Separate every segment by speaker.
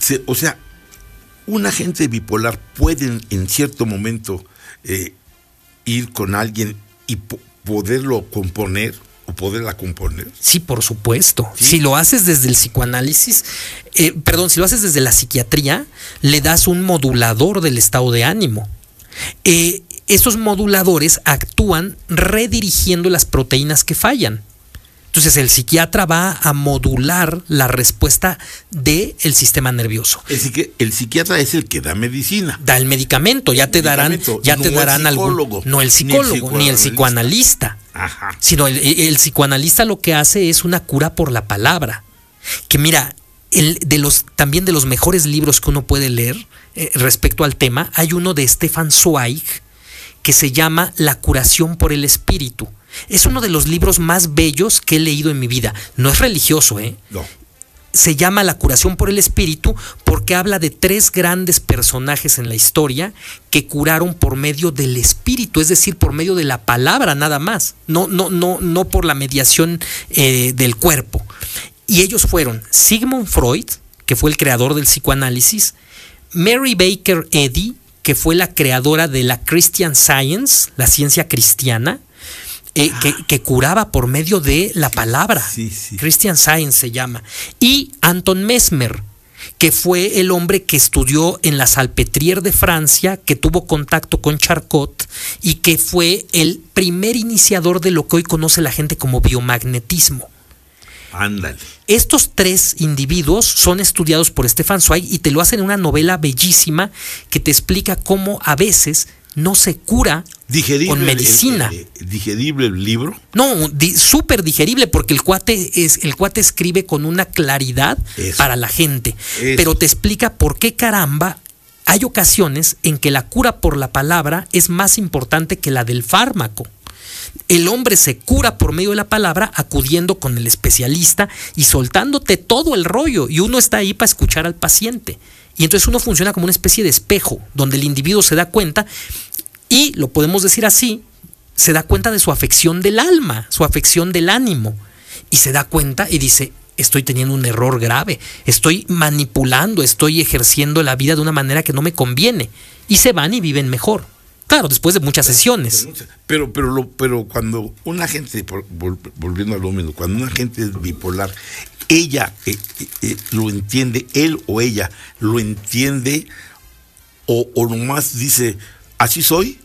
Speaker 1: O sea, un agente bipolar puede en cierto momento ir con alguien y poderlo componer o poderla componer.
Speaker 2: Sí, por supuesto.
Speaker 1: ¿Sí?
Speaker 2: Si lo haces desde el psicoanálisis, si lo haces desde la psiquiatría, le das un modulador del estado de ánimo. Esos moduladores actúan redirigiendo las proteínas que fallan. Entonces el psiquiatra va a modular la respuesta del sistema nervioso.
Speaker 1: El psiquiatra es el que da medicina.
Speaker 2: Da el medicamento, ya te darán algo. No el psicólogo, ni el psicoanalista.
Speaker 1: Ajá.
Speaker 2: Sino el psicoanalista lo que hace es una cura por la palabra. Que mira, también de los mejores libros que uno puede leer respecto al tema, hay uno de Stefan Zweig que se llama La curación por el espíritu. Es uno de los libros más bellos que he leído en mi vida. No es religioso, ¿eh?
Speaker 1: No.
Speaker 2: Se llama La curación por el espíritu porque habla de 3 grandes personajes en la historia que curaron por medio del espíritu, es decir, por medio de la palabra nada más, no por la mediación del cuerpo. Y ellos fueron Sigmund Freud, que fue el creador del psicoanálisis, Mary Baker Eddy, que fue la creadora de la Christian Science, la ciencia cristiana, que curaba por medio de la palabra.
Speaker 1: Sí, sí.
Speaker 2: Christian Science se llama. Y Anton Mesmer, que fue el hombre que estudió en la Salpêtrière de Francia, que tuvo contacto con Charcot y que fue el primer iniciador de lo que hoy conoce la gente como biomagnetismo.
Speaker 1: Ándale.
Speaker 2: Estos 3 individuos son estudiados por Stefan Zweig y te lo hacen en una novela bellísima que te explica cómo a veces no se cura con medicina.
Speaker 1: ¿Digerible el libro?
Speaker 2: No, súper digerible porque el cuate escribe con una claridad para la gente. Pero te explica por qué caramba hay ocasiones en que la cura por la palabra es más importante que la del fármaco. El hombre se cura por medio de la palabra acudiendo con el especialista y soltándote todo el rollo, y uno está ahí para escuchar al paciente. Y entonces uno funciona como una especie de espejo donde el individuo se da cuenta, y lo podemos decir así, se da cuenta de su afección del alma, su afección del ánimo, y se da cuenta y dice: estoy teniendo un error grave, estoy manipulando, estoy ejerciendo la vida de una manera que no me conviene, y se van y viven mejor. Claro, después de muchas sesiones.
Speaker 1: Pero cuando una gente, volviendo a lo mismo, cuando una gente es bipolar, ella lo entiende, él o ella lo entiende, o nomás dice, así soy,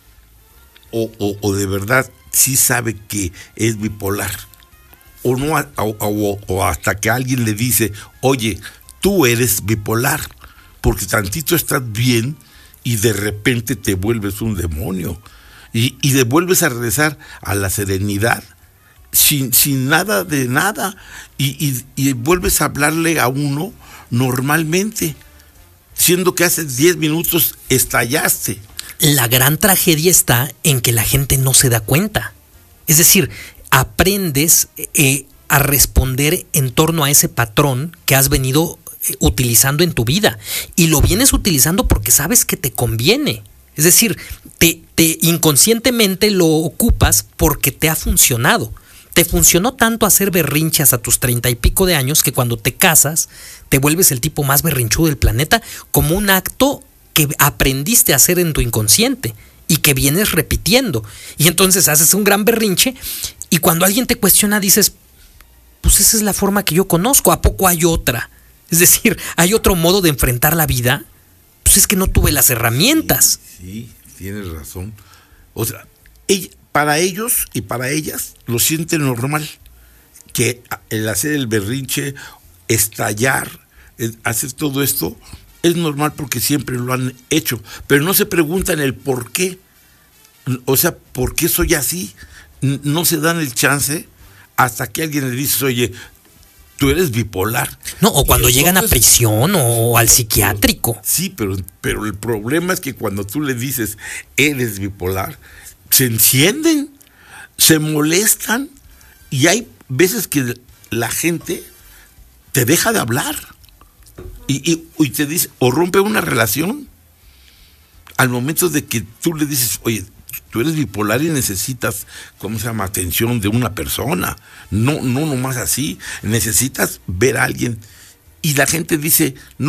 Speaker 1: o de verdad sí sabe que es bipolar, o no, o hasta que alguien le dice, oye, tú eres bipolar, porque tantito estás bien y de repente te vuelves un demonio y te vuelves a regresar a la serenidad sin nada de nada y vuelves a hablarle a uno normalmente, siendo que hace 10 minutos estallaste.
Speaker 2: La gran tragedia está en que la gente no se da cuenta. Es decir, aprendes a responder en torno a ese patrón que has venido utilizando en tu vida, y lo vienes utilizando porque sabes que te conviene. Es decir, te inconscientemente lo ocupas porque te ha funcionado. Te funcionó tanto hacer berrinchas a tus 30 y pico de años que cuando te casas te vuelves el tipo más berrinchudo del planeta, como un acto que aprendiste a hacer en tu inconsciente y que vienes repitiendo. Y entonces haces un gran berrinche, y cuando alguien te cuestiona dices, pues esa es la forma que yo conozco, ¿a poco hay otra? Es decir, ¿hay otro modo de enfrentar la vida? Pues es que no tuve las herramientas.
Speaker 1: Sí, tienes razón. O sea, para ellos y para ellas lo sienten normal, que el hacer el berrinche, estallar, hacer todo esto, es normal porque siempre lo han hecho, pero no se preguntan el por qué. O sea, ¿por qué soy así? No se dan el chance hasta que alguien le dice, oye, tú eres bipolar.
Speaker 2: No, o cuando llegan a prisión o al psiquiátrico.
Speaker 1: Sí, pero el problema es que cuando tú le dices, eres bipolar, se encienden, se molestan, y hay veces que la gente te deja de hablar y te dice, o rompe una relación al momento de que tú le dices, oye, tú eres bipolar y necesitas, atención de una persona, no nomás así, necesitas ver a alguien, y la gente dice, no.